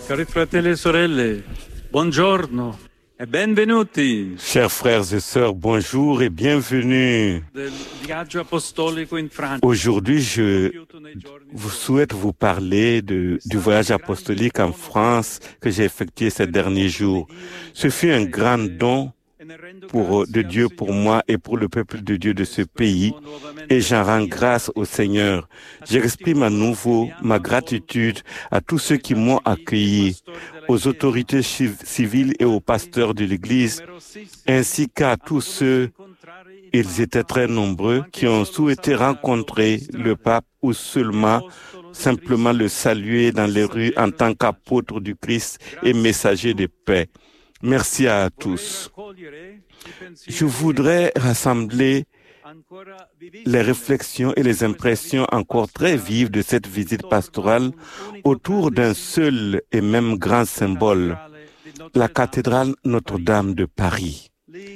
Cari fratelli e sorelle, buongiorno e benvenuti Chers frères et sœurs, bonjour et bienvenue. del viaggio apostolico in Francia. Aujourd'hui, je vous souhaite vous parler du voyage apostolique en France que j'ai effectué ces derniers jours. Ce fut un grand don de Dieu pour moi et pour le peuple de Dieu de ce pays, et j'en rends grâce au Seigneur. J'exprime à nouveau ma gratitude à tous ceux qui m'ont accueilli, aux autorités civiles et aux pasteurs de l'Église, ainsi qu'à tous ceux, ils étaient très nombreux, qui ont souhaité rencontrer le pape ou simplement le saluer dans les rues en tant qu'apôtre du Christ et messager de paix. Merci à tous. Je voudrais rassembler les réflexions et les impressions encore très vives de cette visite pastorale autour d'un seul et même grand symbole, la cathédrale Notre-Dame de Paris.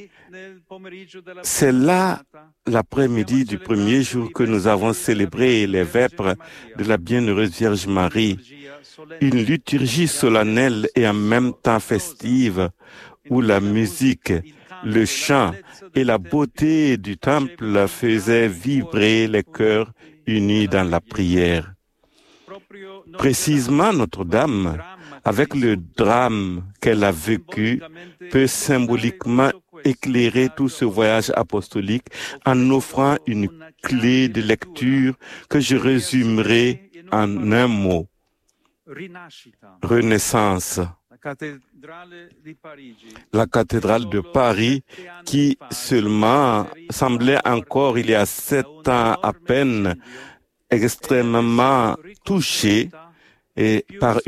C'est là, l'après-midi du premier jour, que nous avons célébré les vêpres de la Bienheureuse Vierge Marie, une liturgie solennelle et en même temps festive, où la musique, le chant et la beauté du temple faisaient vibrer les cœurs unis dans la prière. Précisément, Notre-Dame, avec le drame qu'elle a vécu, peut symboliquement éclairer tout ce voyage apostolique en offrant une clé de lecture que je résumerai en un mot. Renaissance. La cathédrale de Paris, qui seulement semblait encore il y a 7 ans à peine extrêmement touchée et par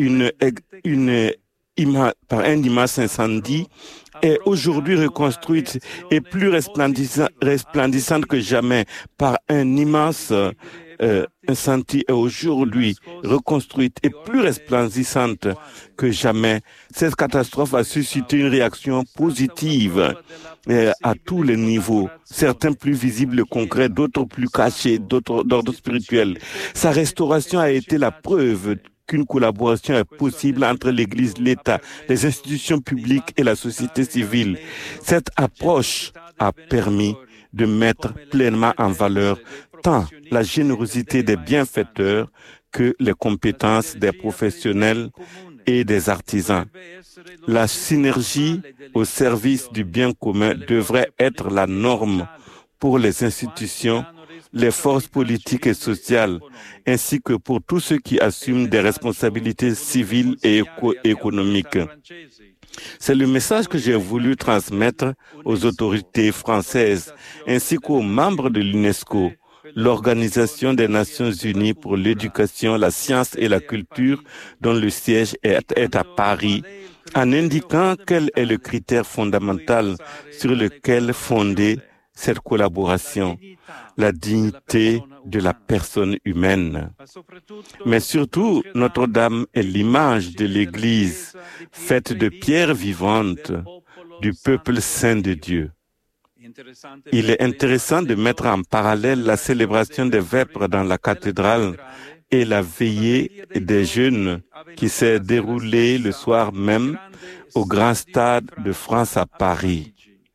un immense incendie, est aujourd'hui reconstruite et plus resplendissante que jamais par un immense incendie, est aujourd'hui reconstruite et plus resplendissante que jamais. Cette catastrophe a suscité une réaction positive à tous les niveaux, certains plus visibles et concrets, d'autres plus cachés, d'autres d'ordre spirituel. Sa restauration a été la preuve qu'une collaboration est possible entre l'Église, l'État, les institutions publiques et la société civile. Cette approche a permis de mettre pleinement en valeur tant la générosité des bienfaiteurs que les compétences des professionnels et des artisans. La synergie au service du bien commun devrait être la norme pour les institutions, les forces politiques et sociales, ainsi que pour tous ceux qui assument des responsabilités civiles et économiques. C'est le message que j'ai voulu transmettre aux autorités françaises, ainsi qu'aux membres de l'UNESCO, l'Organisation des Nations Unies pour l'éducation, la science et la culture, dont le siège est à Paris, en indiquant quel est le critère fondamental sur lequel fonder cette collaboration, la dignité de la personne humaine. Mais surtout, Notre-Dame est l'image de l'Église, faite de pierres vivantes, du peuple saint de Dieu. Il est intéressant de mettre en parallèle la célébration des vêpres dans la cathédrale et la veillée des jeûnes qui s'est déroulée le soir même au Grand Stade de France à Paris.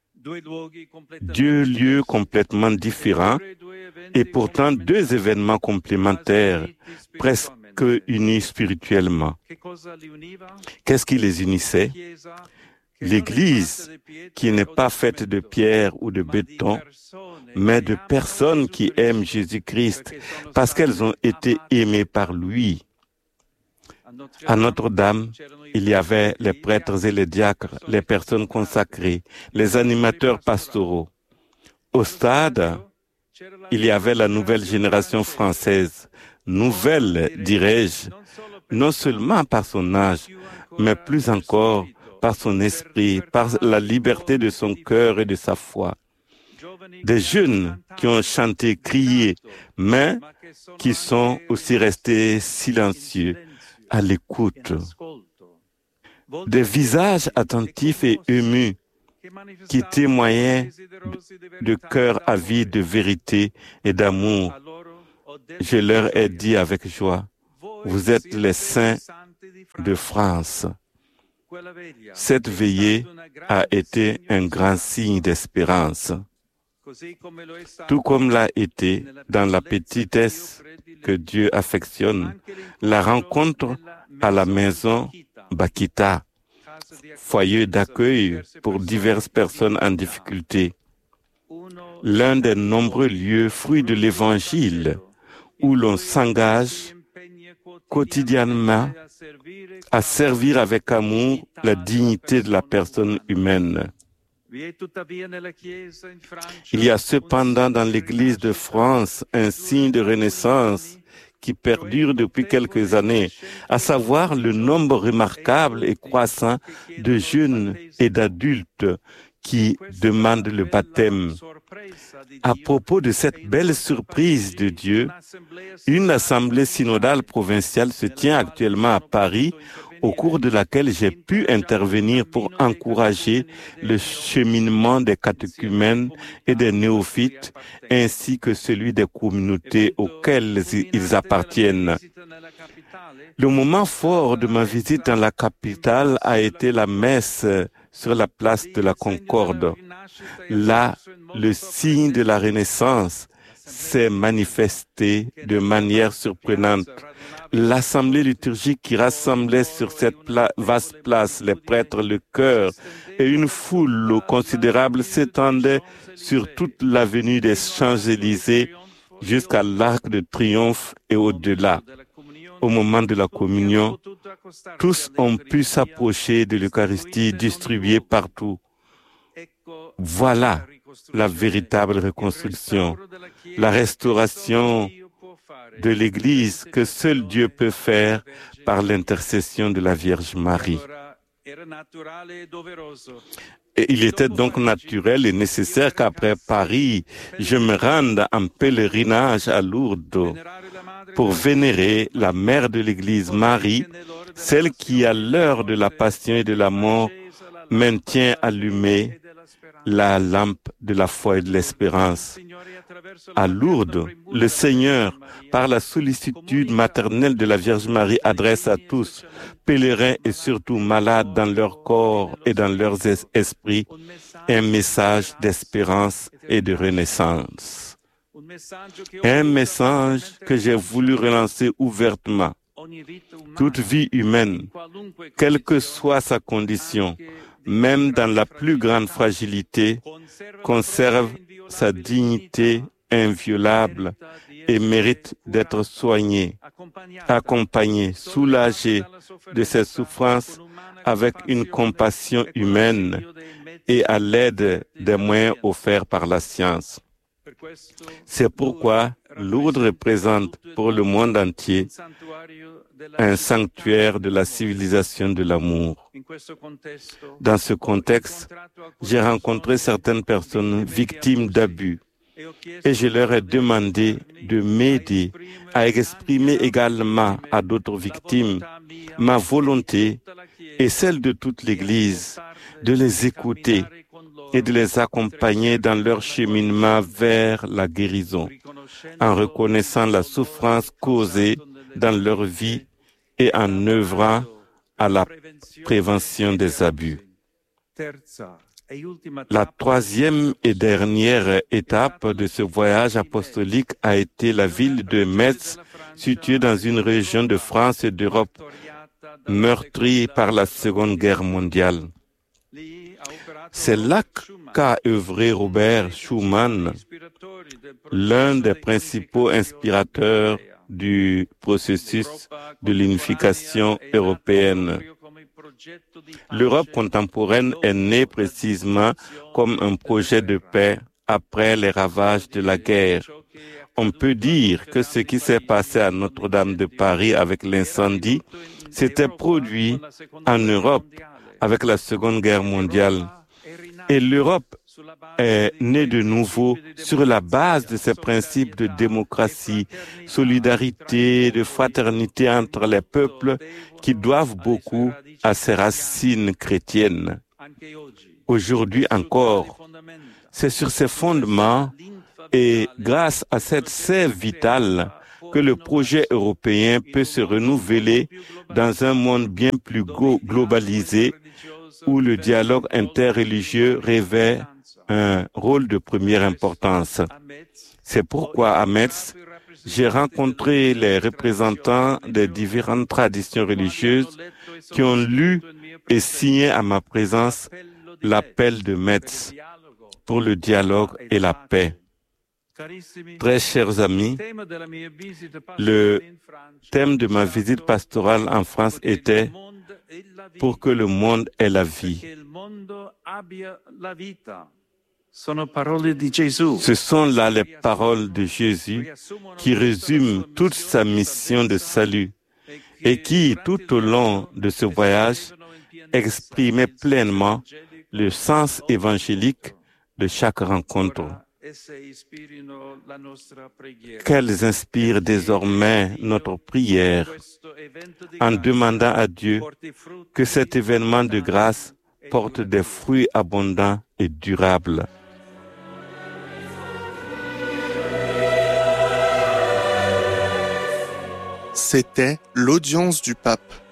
Deux lieux complètement différents et pourtant deux événements complémentaires, presque unis spirituellement. Qu'est-ce qui les unissait? L'Église, qui n'est pas faite de pierre ou de béton, mais de personnes qui aiment Jésus-Christ parce qu'elles ont été aimées par lui. À Notre-Dame, il y avait les prêtres et les diacres, les personnes consacrées, les animateurs pastoraux. Au stade, il y avait la nouvelle génération française, nouvelle, dirais-je, non seulement par son âge, mais plus encore par son esprit, par la liberté de son cœur et de sa foi. Des jeunes qui ont chanté, crié, mais qui sont aussi restés silencieux, à l'écoute. Des visages attentifs et émus qui témoignaient de cœurs avides de vérité et d'amour. Je leur ai dit avec joie, vous êtes les saints de France. Cette veillée a été un grand signe d'espérance, tout comme l'a été dans la petitesse que Dieu affectionne, la rencontre à la maison Bakita, foyer d'accueil pour diverses personnes en difficulté, l'un des nombreux lieux fruits de l'Évangile où l'on s'engage quotidiennement à servir avec amour la dignité de la personne humaine. Il y a cependant dans l'Église de France un signe de renaissance qui perdure depuis quelques années, à savoir le nombre remarquable et croissant de jeunes et d'adultes qui demandent le baptême. À propos de cette belle surprise de Dieu, une assemblée synodale provinciale se tient actuellement à Paris, au cours de laquelle j'ai pu intervenir pour encourager le cheminement des catéchumènes et des néophytes, ainsi que celui des communautés auxquelles ils appartiennent. Le moment fort de ma visite dans la capitale a été la messe sur la place de la Concorde. Là, le signe de la Renaissance s'est manifesté de manière surprenante. L'assemblée liturgique qui rassemblait sur cette vaste place les prêtres, le chœur et une foule considérable s'étendait sur toute l'avenue des Champs-Élysées jusqu'à l'Arc de Triomphe et au-delà. Au moment de la communion, tous ont pu s'approcher de l'Eucharistie distribuée partout. Voilà la véritable reconstruction, la restauration de l'Église que seul Dieu peut faire par l'intercession de la Vierge Marie. Et il était donc naturel et nécessaire qu'après Paris, je me rende en pèlerinage à Lourdes pour vénérer la mère de l'Église, Marie, celle qui, à l'heure de la passion et de la mort, maintient allumée la lampe de la foi et de l'espérance. À Lourdes, le Seigneur, par la sollicitude maternelle de la Vierge Marie, adresse à tous, pèlerins et surtout malades dans leur corps et dans leurs esprits, un message d'espérance et de renaissance. Un message que j'ai voulu relancer ouvertement. Toute vie humaine, quelle que soit sa condition, même dans la plus grande fragilité, conserve sa dignité inviolable et mérite d'être soignée, accompagnée, soulagée de ses souffrances avec une compassion humaine et à l'aide des moyens offerts par la science. C'est pourquoi Lourdes représente pour le monde entier un sanctuaire de la civilisation de l'amour. Dans ce contexte, j'ai rencontré certaines personnes victimes d'abus et je leur ai demandé de m'aider à exprimer également à d'autres victimes ma volonté et celle de toute l'Église de les écouter et de les accompagner dans leur cheminement vers la guérison, en reconnaissant la souffrance causée dans leur vie et en œuvrant à la prévention des abus. La troisième et dernière étape de ce voyage apostolique a été la ville de Metz, située dans une région de France et d'Europe meurtrie par la Seconde Guerre mondiale. C'est là qu'a œuvré Robert Schuman, l'un des principaux inspirateurs du processus de l'unification européenne. L'Europe contemporaine est née précisément comme un projet de paix après les ravages de la guerre. On peut dire que ce qui s'est passé à Notre-Dame de Paris avec l'incendie s'était produit en Europe avec la Seconde Guerre mondiale. Et l'Europe est née de nouveau sur la base de ces principes de démocratie, solidarité, de fraternité entre les peuples qui doivent beaucoup à ses racines chrétiennes. Aujourd'hui encore, c'est sur ces fondements et grâce à cette sève vitale que le projet européen peut se renouveler dans un monde bien plus globalisé où le dialogue interreligieux revêt un rôle de première importance. C'est pourquoi à Metz, j'ai rencontré les représentants des différentes traditions religieuses qui ont lu et signé à ma présence l'appel de Metz pour le dialogue et la paix. Très chers amis, le thème de ma visite pastorale en France était « Pour que le monde ait la vie ». Ce sont là les paroles de Jésus qui résument toute sa mission de salut et qui, tout au long de ce voyage, exprimait pleinement le sens évangélique de chaque rencontre. Qu'elles inspirent désormais notre prière en demandant à Dieu que cet événement de grâce porte des fruits abondants et durables. C'était l'audience du pape.